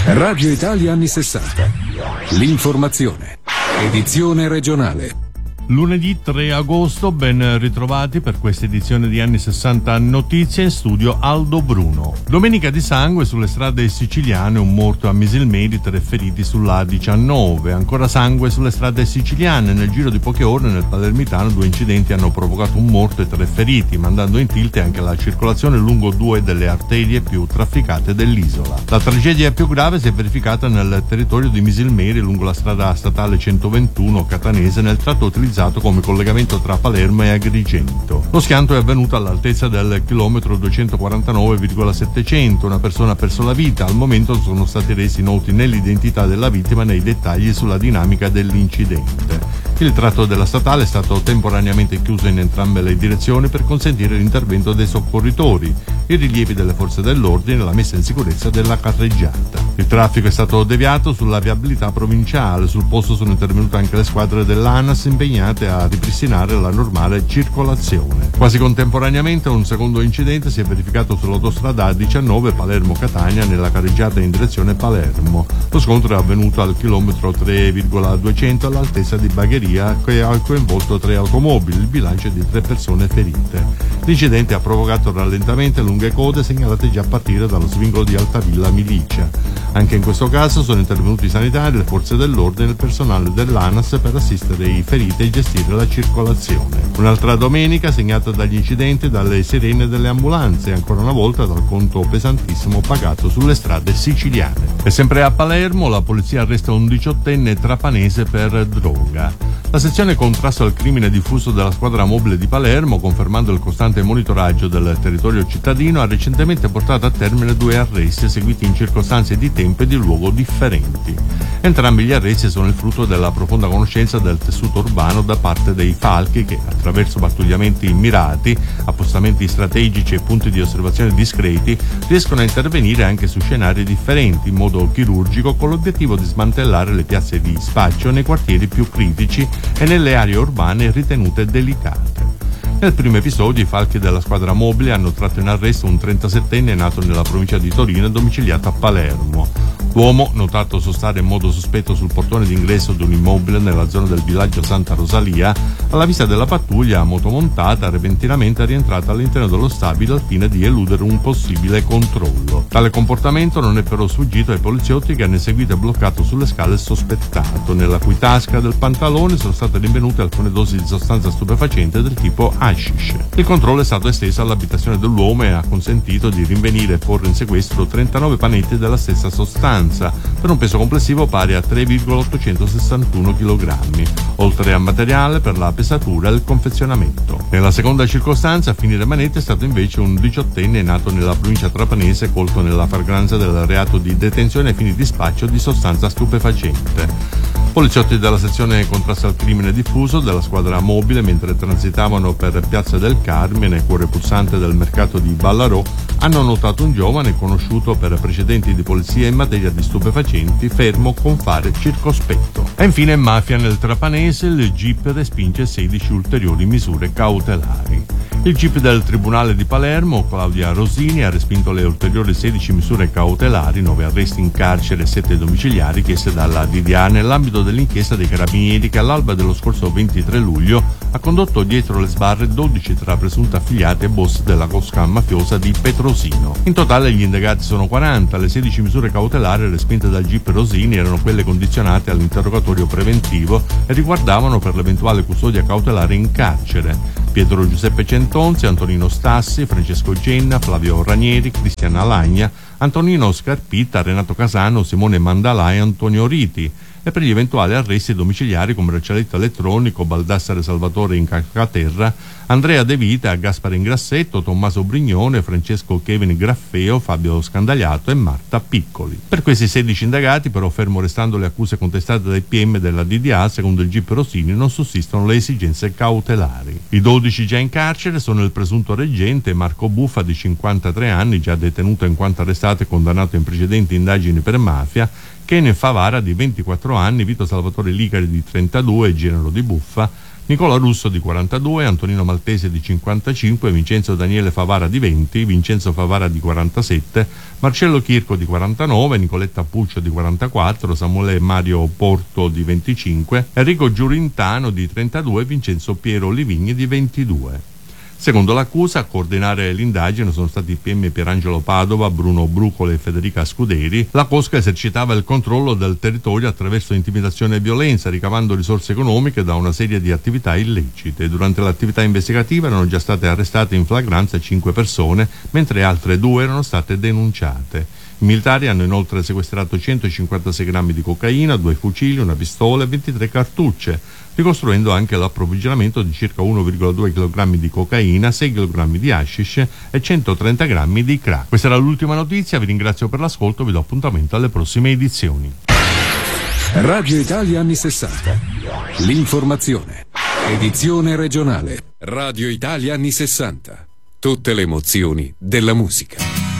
Radio Italia anni 60. L'informazione. Edizione regionale. Lunedì 3 agosto, ben ritrovati per questa edizione di Anni 60 Notizie, in studio Aldo Bruno. Domenica di sangue sulle strade siciliane, un morto a Misilmeri, 3 feriti sulla A19. Ancora sangue sulle strade siciliane, nel giro di poche ore nel Palermitano 2 incidenti hanno provocato un morto e 3 feriti, mandando in tilt anche la circolazione lungo 2 delle arterie più trafficate dell'isola. La tragedia più grave si è verificata nel territorio di Misilmeri, lungo la strada statale 121 catanese, nel tratto utilizzato come collegamento tra Palermo e Agrigento. Lo schianto è avvenuto all'altezza del chilometro 249,700. Una persona ha perso la vita. Al momento sono stati resi noti né l'identità della vittima né i dettagli sulla dinamica dell'incidente. Il tratto della statale è stato temporaneamente chiuso in entrambe le direzioni per consentire l'intervento dei soccorritori, i rilievi delle forze dell'ordine e la messa in sicurezza della carreggiata. Il traffico è stato deviato sulla viabilità provinciale. Sul posto sono intervenute anche le squadre dell'ANAS impegnate a ripristinare la normale circolazione. Quasi contemporaneamente un secondo incidente si è verificato sull'autostrada A19 Palermo-Catania nella carreggiata in direzione Palermo. Lo scontro è avvenuto al chilometro 3,200 all'altezza di Bagheria, che ha coinvolto 3 automobili. Il bilancio è di 3 persone ferite. L'incidente ha provocato rallentamenti e lunghe code segnalate già a partire dallo svincolo di Altavilla Milicia. Anche in questo caso sono intervenuti i sanitari, le forze dell'ordine e il personale dell'ANAS per assistere i feriti e gestire la circolazione. Un'altra domenica segnata dagli incidenti, dalle sirene delle ambulanze e ancora una volta dal conto pesantissimo pagato sulle strade siciliane. E sempre a Palermo la polizia arresta un 18enne trapanese per droga. La sezione contrasto al crimine diffuso della squadra mobile di Palermo, confermando il costante monitoraggio del territorio cittadino, ha recentemente portato a termine 2 arresti eseguiti in circostanze di tempo e di luogo differenti. Entrambi gli arresti sono il frutto della profonda conoscenza del tessuto urbano da parte dei falchi che, attraverso pattugliamenti mirati, appostamenti strategici e punti di osservazione discreti, riescono a intervenire anche su scenari differenti in modo chirurgico, con l'obiettivo di smantellare le piazze di spaccio nei quartieri più critici e nelle aree urbane ritenute delicate. Nel primo episodio i falchi della squadra mobile hanno tratto in arresto un 37enne nato nella provincia di Torino e domiciliato a Palermo. L'uomo, notato sostare in modo sospetto sul portone d'ingresso di un immobile nella zona del villaggio Santa Rosalia, alla vista della pattuglia a motomontata repentinamente è rientrato all'interno dello stabile al fine di eludere un possibile controllo. Tale comportamento non è però sfuggito ai poliziotti, che hanno eseguito e bloccato sulle scale il sospettato, nella cui tasca del pantalone sono state rinvenute alcune dosi di sostanza stupefacente del tipo hashish. Il controllo è stato esteso all'abitazione dell'uomo e ha consentito di rinvenire e porre in sequestro 39 panetti della stessa sostanza, per un peso complessivo pari a 3,861 kg, oltre a materiale per la pesatura e il confezionamento. Nella seconda circostanza, a finire manette, è stato invece un 18enne nato nella provincia trapanese, colto nella flagranza del reato di detenzione ai fini di spaccio di sostanza stupefacente. Poliziotti della sezione contrasto al crimine diffuso della squadra mobile, mentre transitavano per Piazza del Carmine, cuore pulsante del mercato di Ballarò, hanno notato un giovane conosciuto per precedenti di polizia in materia di stupefacenti, fermo con fare circospetto. E infine mafia nel Trapanese, il GIP respinge 16 ulteriori misure cautelari. Il GIP del Tribunale di Palermo, Claudia Rosini, ha respinto le ulteriori 16 misure cautelari, 9 arresti in carcere e 7 domiciliari chieste dalla DDA nell'ambito dell'inchiesta dei Carabinieri che all'alba dello scorso 23 luglio ha condotto dietro le sbarre 12 tra presunti affiliati e boss della cosca mafiosa di Petrosino. In totale gli indagati sono 40. Le 16 misure cautelari respinte dal GIP Rosini erano quelle condizionate all'interrogatorio preventivo e riguardavano per l'eventuale custodia cautelare in carcere Pietro Giuseppe Centonzi, Antonino Stassi, Francesco Genna, Flavio Ranieri, Cristiana Lagna, Antonino Scarpitta, Renato Casano, Simone Mandalà e Antonio Riti, e per gli eventuali arresti domiciliari con braccialetto elettronico Baldassare Salvatore in Calcaterra, Andrea De Vita, Gaspare Ingrassetto, Tommaso Brignone, Francesco Kevin Graffeo, Fabio Scandagliato e Marta Piccoli. Per questi 16 indagati, però, fermo restando le accuse contestate dai PM della DDA, secondo il GIP Rosini non sussistono le esigenze cautelari. I 12 già in carcere sono il presunto reggente Marco Buffa, di 53 anni, già detenuto in quanto arrestato e condannato in precedenti indagini per mafia, Kene Favara, di 24 anni, Vito Salvatore Licari, di 32, genero di Buffa, Nicola Russo di 42, Antonino Maltese di 55, Vincenzo Daniele Favara di 20, Vincenzo Favara di 47, Marcello Chirco di 49, Nicoletta Puccio di 44, Samuele Mario Porto di 25, Enrico Giurintano di 32, Vincenzo Piero Livigni di 22. Secondo l'accusa, a coordinare l'indagine sono stati il PM Pierangelo Padova, Bruno Brucole e Federica Scuderi. La cosca esercitava il controllo del territorio attraverso intimidazione e violenza, ricavando risorse economiche da una serie di attività illecite. Durante l'attività investigativa erano già state arrestate in flagranza 5 persone, mentre altre 2 erano state denunciate. I militari hanno inoltre sequestrato 156 grammi di cocaina, 2 fucili, una pistola e 23 cartucce, ricostruendo anche l'approvvigionamento di circa 1,2 kg di cocaina, 6 kg di hashish e 130 grammi di crack. Questa era l'ultima notizia, vi ringrazio per l'ascolto, vi do appuntamento alle prossime edizioni. Radio Italia anni 60. L'informazione. Edizione regionale. Radio Italia anni 60. Tutte le emozioni della musica.